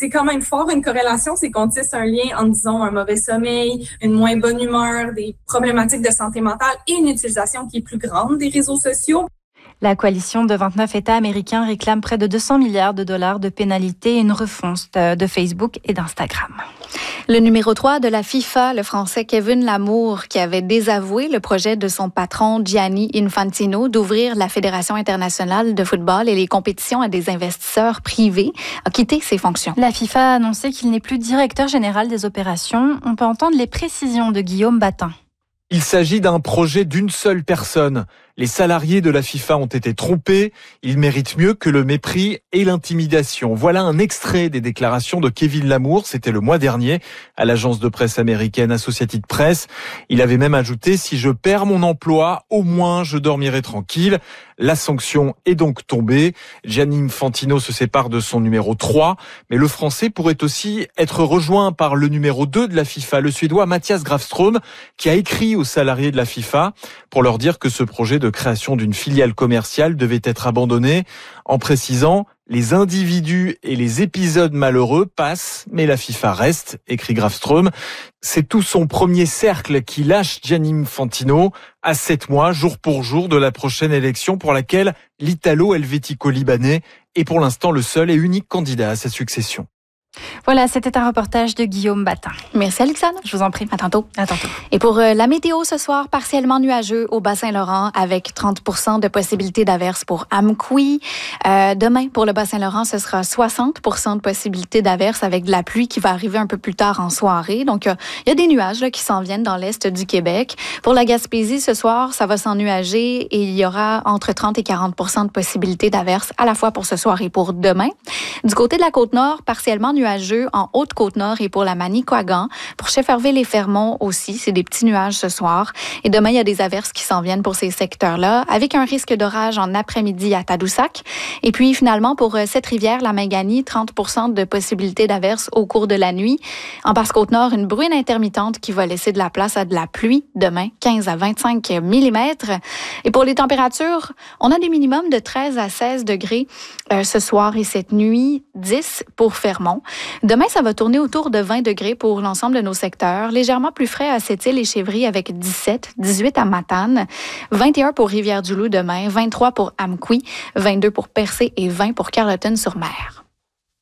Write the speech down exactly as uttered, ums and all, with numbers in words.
c'est quand même fort une corrélation, c'est qu'on tisse un lien en disant un mauvais sommeil, une moins bonne humeur, des problématiques de santé mentale et une utilisation qui est plus grande des réseaux sociaux. La coalition de vingt-neuf États américains réclame près de deux cents milliards de dollars de pénalités et une refonte de Facebook et d'Instagram. Le numéro trois de la FIFA, le Français Kevin Lamour, qui avait désavoué le projet de son patron Gianni Infantino d'ouvrir la Fédération internationale de football et les compétitions à des investisseurs privés, a quitté ses fonctions. La FIFA a annoncé qu'il n'est plus directeur général des opérations. On peut entendre les précisions de Guillaume Batin. Il s'agit d'un projet d'une seule personne. Les salariés de la FIFA ont été trompés. Ils méritent mieux que le mépris et l'intimidation. Voilà un extrait des déclarations de Kevin Lamour. C'était le mois dernier à l'agence de presse américaine Associated Press. Il avait même ajouté « Si je perds mon emploi, au moins je dormirai tranquille ». La sanction est donc tombée. Gianni Infantino se sépare de son numéro trois. Mais le Français pourrait aussi être rejoint par le numéro deux de la FIFA, le Suédois Mattias Grafström, qui a écrit aux salariés de la FIFA pour leur dire que ce projet de création d'une filiale commerciale devait être abandonné, en précisant « Les individus et les épisodes malheureux passent, mais la FIFA reste », écrit Grafström. C'est tout son premier cercle qui lâche Gianni Infantino à sept mois, jour pour jour, de la prochaine élection pour laquelle l'Italo-Helvético-Libanais est pour l'instant le seul et unique candidat à sa succession. Voilà, c'était un reportage de Guillaume Batin. Merci Alexandre. Je vous en prie. À tantôt. À tantôt. Et pour euh, la météo ce soir, partiellement nuageux au Bas-Saint-Laurent avec trente pour cent de possibilité d'averse pour Amqui. Euh, demain, pour le Bas-Saint-Laurent, ce sera soixante pour cent de possibilité d'averse avec de la pluie qui va arriver un peu plus tard en soirée. Donc, euh, il y a des nuages là, qui s'en viennent dans l'est du Québec. Pour la Gaspésie, ce soir, ça va s'ennuager et il y aura entre trente et quarante pour cent de possibilité d'averse à la fois pour ce soir et pour demain. Du côté de la Côte-Nord, partiellement nuageux nuageux en Haute-Côte-Nord et pour la Manicouagan. Pour Shefferville-les-Fermont aussi, c'est des petits nuages ce soir. Et demain, il y a des averses qui s'en viennent pour ces secteurs-là, avec un risque d'orage en après-midi à Tadoussac. Et puis, finalement, pour cette rivière, la Mingani, trente pour cent de possibilité d'averses au cours de la nuit. En Basse-Côte-Nord, une bruine intermittente qui va laisser de la place à de la pluie demain, quinze à vingt-cinq millimètres. Et pour les températures, on a des minimums de treize à seize degrés euh, ce soir et cette nuit, dix pour Fermont. Demain, ça va tourner autour de vingt degrés pour l'ensemble de nos secteurs. Légèrement plus frais à Sept-Îles et Chevry avec dix-sept, dix-huit à Matane, vingt et un pour Rivière-du-Loup demain, vingt-trois pour Amqui, vingt-deux pour Percé et vingt pour Carleton-sur-Mer.